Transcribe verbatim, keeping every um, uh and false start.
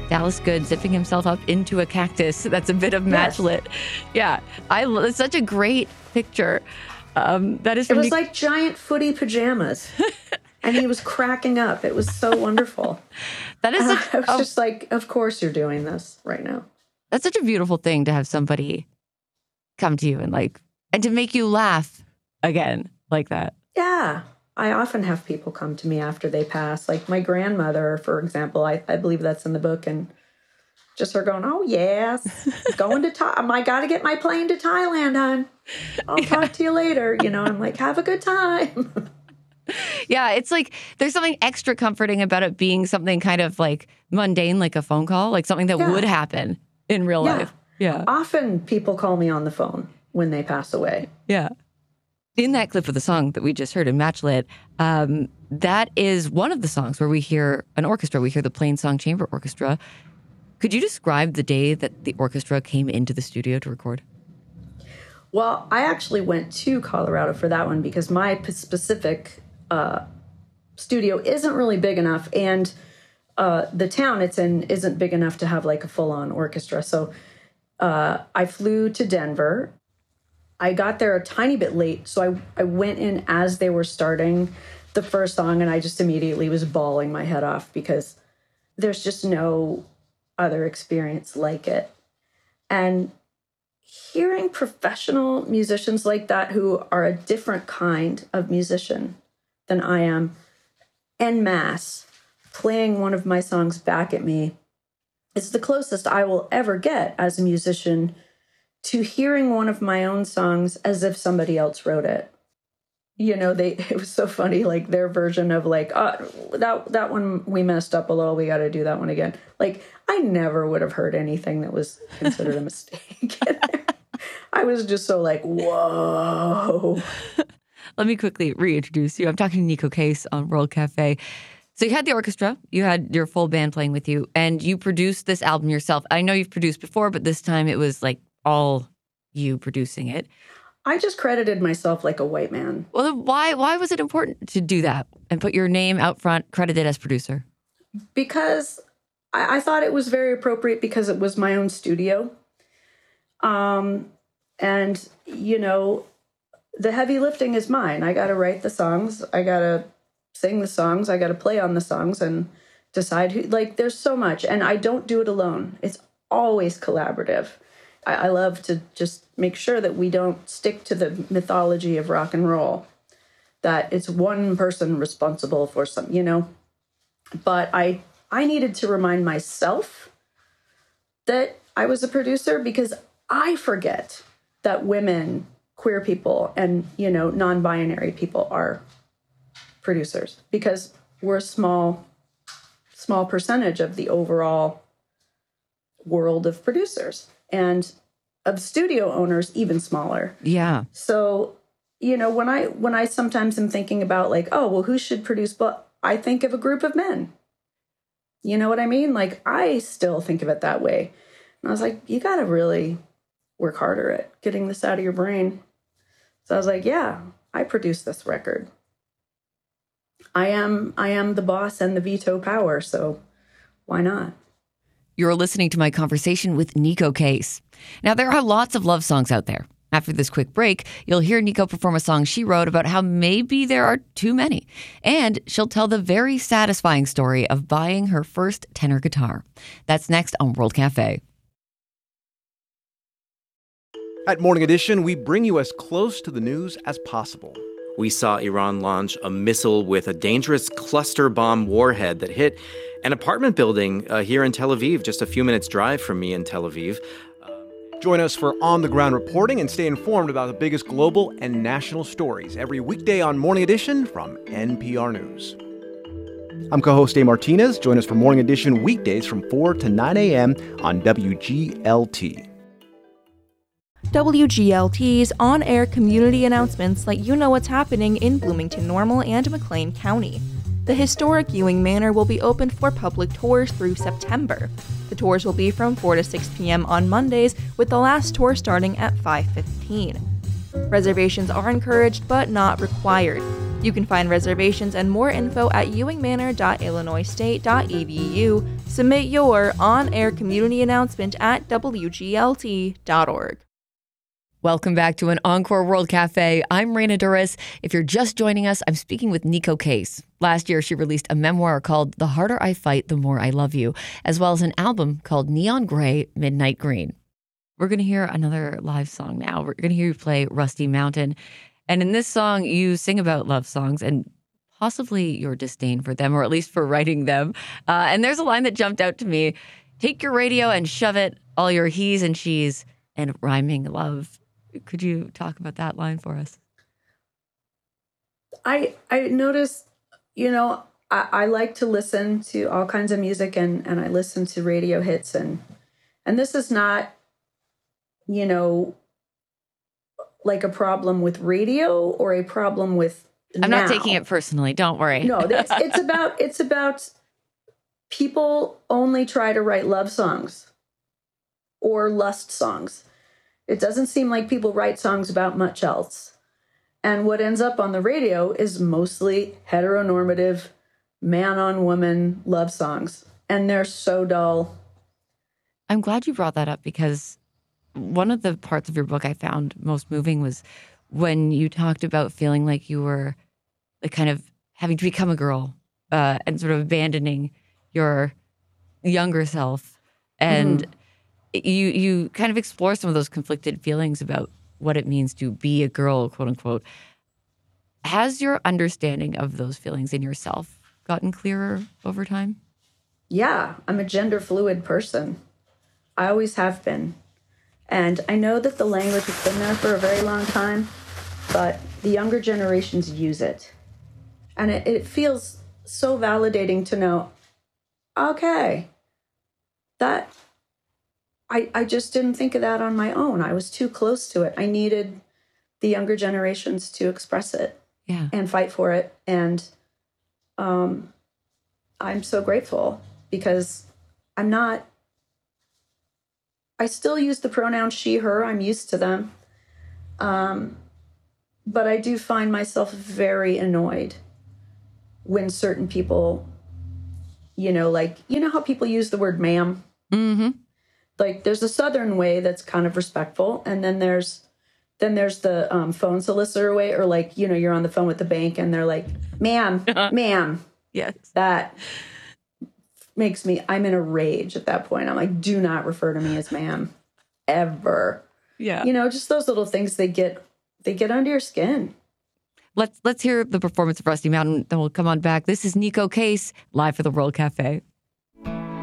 Dallas Good zipping himself up into a cactus. That's a bit of match Yes. lit. Yeah, I. It's such a great picture. Um, that is. It From was Nic- like giant footy pajamas. And he was cracking up. It was so wonderful. that is. And Such, I was oh, just like, of course you're doing this right now. that's such a beautiful thing to have somebody come to you and like, and to make you laugh again like that. Yeah. I often have people come to me after they pass. Like my grandmother, for example, I, I believe that's in the book. And just her going, oh, yes, going to Thailand. I got to get my plane to Thailand, hon. I'll yeah. talk to you later. You know, I'm like, have a good time. Yeah, it's like there's something extra comforting about it being something kind of like mundane, like a phone call, like something that yeah. would happen in real yeah. life. Yeah. Often people call me on the phone when they pass away. Yeah. In that clip of the song that we just heard in Matchlit, um, that is one of the songs where we hear an orchestra. We hear the Plainsong Chamber Orchestra. Could you describe the day that the orchestra came into the studio to record? Well, I actually went to Colorado for that one because my specific uh, studio isn't really big enough, and uh, the town it's in isn't big enough to have like a full-on orchestra. So uh, I flew to Denver. I got there a tiny bit late, so I, I went in as they were starting the first song, and I just immediately was bawling my head off because there's just no other experience like it. And hearing professional musicians like that who are a different kind of musician than I am, en masse, playing one of my songs back at me, is the closest I will ever get as a musician to hearing one of my own songs as if somebody else wrote it. You know, they it was so funny, like their version of like, oh, that that one we messed up a little, we got to do that one again. Like, I never would have heard anything that was considered a mistake. I was just so like, whoa. Let me quickly reintroduce you. I'm talking to Neko Case on World Cafe. So you had the orchestra, you had your full band playing with you, and you produced this album yourself. I know you've produced before, but this time it was like all you producing it. I just credited myself like a white man. Well, then why why was it important to do that and put your name out front, credited as producer? Because I, I thought it was very appropriate because it was my own studio. Um, and, you know, the heavy lifting is mine. I got to write the songs. I got to sing the songs. I got to play on the songs and decide who, like, there's so much. And I don't do it alone. It's always collaborative. I, I love to just make sure that we don't stick to the mythology of rock and roll, that it's one person responsible for some, you know. But I, I needed to remind myself that I was a producer because I forget that women, queer people, and, you know, non-binary people are producers because we're a small, small percentage of the overall world of producers and of studio owners, even smaller. Yeah. So, you know, when I when I sometimes am thinking about like, oh, well, who should produce? But I think of a group of men. You know what I mean? Like, I still think of it that way. And I was like, you got to really work harder at getting this out of your brain. So I was like, yeah, I produced this record. I am I am the boss and the veto power, so why not? You're listening to my conversation with Neko Case. Now, there are lots of love songs out there. After this quick break, you'll hear Neko perform a song she wrote about how maybe there are too many. And she'll tell the very satisfying story of buying her first tenor guitar. That's next on World Cafe. At Morning Edition, we bring you as close to the news as possible. We saw Iran launch a missile with a dangerous cluster bomb warhead that hit an apartment building uh, here in Tel Aviv, just a few minutes' drive from me in Tel Aviv. Join us for on-the-ground reporting and stay informed about the biggest global and national stories every weekday on Morning Edition from N P R News. I'm co-host Dave Martinez. Join us for Morning Edition weekdays from four to nine a.m. on W G L T. W G L T's on-air community announcements let you know what's happening in Bloomington Normal and McLean County. The historic Ewing Manor will be open for public tours through September. The tours will be from four to six p.m. on Mondays, with the last tour starting at five fifteen. Reservations are encouraged but not required. You can find reservations and more info at ewing manor dot illinois state dot e d u. Submit your on-air community announcement at w g l t dot org. Welcome back to an Encore World Cafe. I'm Raina Duras. If you're just joining us, I'm speaking with Neko Case. Last year, she released a memoir called The Harder I Fight, The More I Love You, as well as an album called Neon Gray, Midnight Green. We're going to hear another live song now. We're going to hear you play Rusty Mountain. And in this song, you sing about love songs and possibly your disdain for them, or at least for writing them. Uh, and there's a line that jumped out to me. Take your radio and shove it, all your he's and she's, and rhyming love. Could you talk about that line for us? I I noticed, you know, I, I like to listen to all kinds of music, and, and I listen to radio hits, and and this is not, you know, like a problem with radio or a problem with I'm now. not taking it personally. Don't worry. No, it's, it's about it's about people only try to write love songs or lust songs. It doesn't seem like people write songs about much else. And what ends up on the radio is mostly heteronormative, man-on-woman love songs. And they're so dull. I'm glad you brought that up, because one of the parts of your book I found most moving was when you talked about feeling like you were like kind of having to become a girl uh, and sort of abandoning your younger self. And mm-hmm. You you kind of explore some of those conflicted feelings about what it means to be a girl, quote unquote. Has your understanding of those feelings in yourself gotten clearer over time? Yeah, I'm a gender fluid person. I always have been. And I know that the language has been there for a very long time, but the younger generations use it. And it, it feels so validating to know, okay, that... I, I just didn't think of that on my own. I was too close to it. I needed the younger generations to express it yeah. and fight for it. And um, I'm so grateful, because I'm not, I still use the pronouns she, her. I'm used to them. Um, but I do find myself very annoyed when certain people, you know, like, you know how people use the word ma'am? Mm-hmm. Like, there's a Southern way that's kind of respectful, and then there's then there's the um, phone solicitor way, or like, you know, you're on the phone with the bank and they're like, ma'am, ma'am. Yes. That makes me, I'm in a rage at that point. I'm like, do not refer to me as ma'am, ever. Yeah. You know, just those little things, they get they get under your skin. Let's let's hear the performance of Rusty Mountain, then we'll come on back. This is Neko Case, live for the World Cafe.